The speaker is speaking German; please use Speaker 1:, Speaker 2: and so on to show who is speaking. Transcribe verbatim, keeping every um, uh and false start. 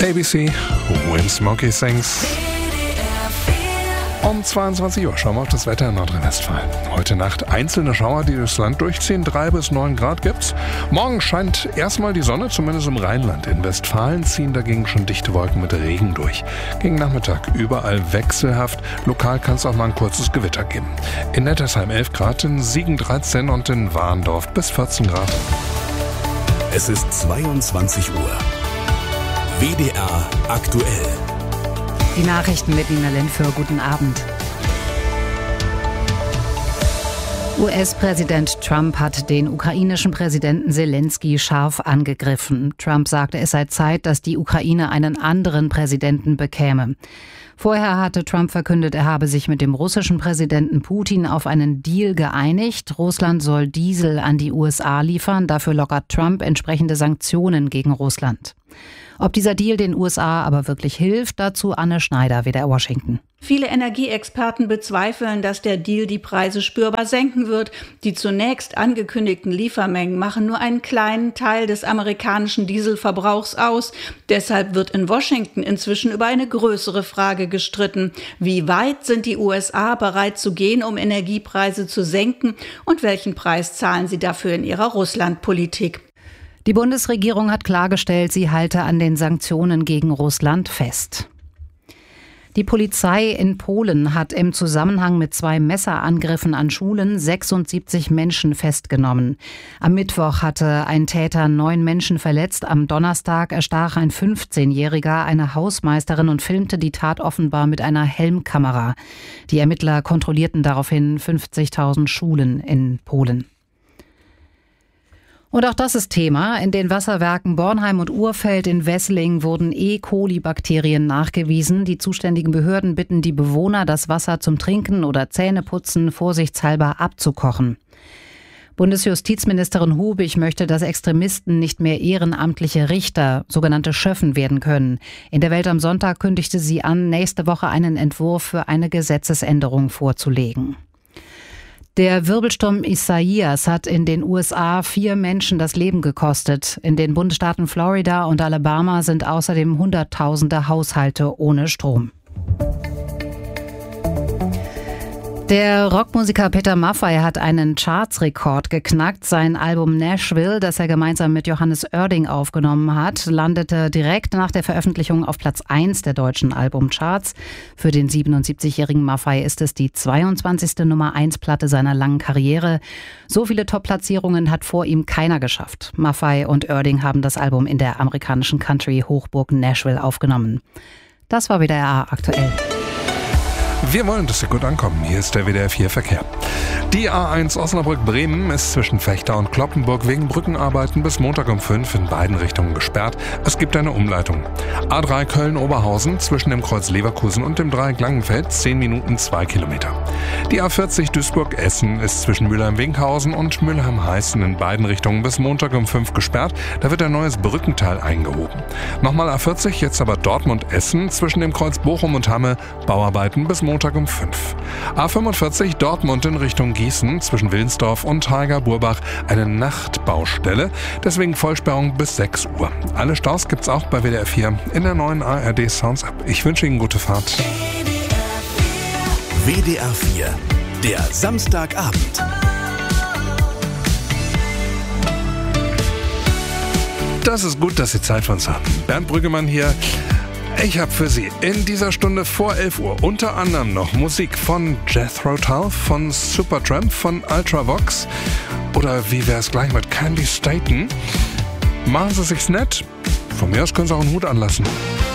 Speaker 1: A B C, When Smokey Sings. Um zweiundzwanzig Uhr schauen wir auf das Wetter in Nordrhein-Westfalen. Heute Nacht einzelne Schauer, die durchs Land durchziehen. drei bis neun Grad gibt's. Morgen scheint erstmal die Sonne, zumindest im Rheinland. In Westfalen ziehen dagegen schon dichte Wolken mit Regen durch. Gegen Nachmittag überall wechselhaft. Lokal kann es auch mal ein kurzes Gewitter geben. In Nettersheim elf Grad, in Siegen dreizehn und in Warndorf bis vierzehn Grad.
Speaker 2: Es ist zweiundzwanzig Uhr. W D R aktuell.
Speaker 3: Die Nachrichten mit Nina Lenfür. Guten Abend. U S-Präsident Trump hat den ukrainischen Präsidenten Selenskyj scharf angegriffen. Trump sagte, es sei Zeit, dass die Ukraine einen anderen Präsidenten bekäme. Vorher hatte Trump verkündet, er habe sich mit dem russischen Präsidenten Putin auf einen Deal geeinigt. Russland soll Diesel an die U S A liefern. Dafür lockert Trump entsprechende Sanktionen gegen Russland. Ob dieser Deal den U S A aber wirklich hilft, dazu Anne Schneider, W D R Washington.
Speaker 4: Viele Energieexperten bezweifeln, dass der Deal die Preise spürbar senken wird. Die zunächst angekündigten Liefermengen machen nur einen kleinen Teil des amerikanischen Dieselverbrauchs aus. Deshalb wird in Washington inzwischen über eine größere Frage gestritten. Wie weit sind die U S A bereit zu gehen, um Energiepreise zu senken? Und welchen Preis zahlen sie dafür in ihrer Russlandpolitik?
Speaker 3: Die Bundesregierung hat klargestellt, sie halte an den Sanktionen gegen Russland fest. Die Polizei in Polen hat im Zusammenhang mit zwei Messerangriffen an Schulen sechsundsiebzig Menschen festgenommen. Am Mittwoch hatte ein Täter neun Menschen verletzt. Am Donnerstag erstach ein fünfzehnjähriger eine Hausmeisterin und filmte die Tat offenbar mit einer Helmkamera. Die Ermittler kontrollierten daraufhin fünfzigtausend Schulen in Polen. Und auch das ist Thema. In den Wasserwerken Bornheim und Urfeld in Wesseling wurden E. coli-Bakterien nachgewiesen. Die zuständigen Behörden bitten die Bewohner, das Wasser zum Trinken oder Zähneputzen vorsichtshalber abzukochen. Bundesjustizministerin Hubig möchte, dass Extremisten nicht mehr ehrenamtliche Richter, sogenannte Schöffen, werden können. In der Welt am Sonntag kündigte sie an, nächste Woche einen Entwurf für eine Gesetzesänderung vorzulegen. Der Wirbelsturm Isaias hat in den U S A vier Menschen das Leben gekostet. In den Bundesstaaten Florida und Alabama sind außerdem Hunderttausende Haushalte ohne Strom. Der Rockmusiker Peter Maffay hat einen Chartsrekord geknackt. Sein Album Nashville, das er gemeinsam mit Johannes Oerding aufgenommen hat, landete direkt nach der Veröffentlichung auf Platz eins der deutschen Albumcharts. Für den siebenundsiebzigjährigen Maffay ist es die zweiundzwanzigste Nummer eins Platte seiner langen Karriere. So viele Top-Platzierungen hat vor ihm keiner geschafft. Maffay und Oerding haben das Album in der amerikanischen Country-Hochburg Nashville aufgenommen. Das war W D R aktuell.
Speaker 1: Wir wollen, dass Sie gut ankommen. Hier ist der W D R vier Verkehr. Die A eins Osnabrück-Bremen ist zwischen Vechta und Cloppenburg wegen Brückenarbeiten bis Montag um fünf in beiden Richtungen gesperrt. Es gibt eine Umleitung. A drei Köln-Oberhausen zwischen dem Kreuz Leverkusen und dem Dreieck Langenfeld zehn Minuten zwei Kilometer. Die A vierzig Duisburg-Essen ist zwischen Mülheim-Winkhausen und Mülheim-Heißen in beiden Richtungen bis Montag um fünf gesperrt. Da wird ein neues Brückenteil eingehoben. Nochmal A vierzig, jetzt aber Dortmund-Essen zwischen dem Kreuz Bochum und Hamme. Bauarbeiten bis Montag um fünf. A fünfundvierzig Dortmund in Richtung Gießen zwischen Wilnsdorf und Haiger-Burbach eine Nachtbaustelle. Deswegen Vollsperrung bis sechs Uhr. Alle Staus gibt's auch bei W D R vier in der neuen A R D Sounds App. Ich wünsche Ihnen gute Fahrt.
Speaker 2: W D R vier, der Samstagabend.
Speaker 1: Das ist gut, dass Sie Zeit für uns haben. Bernd Brüggemann hier. Ich habe für Sie in dieser Stunde vor elf Uhr unter anderem noch Musik von Jethro Tull, von Supertramp, von Ultravox oder wie wäre es gleich mit Candy Staten. Machen Sie sich's nett. Von mir aus können Sie auch einen Hut anlassen.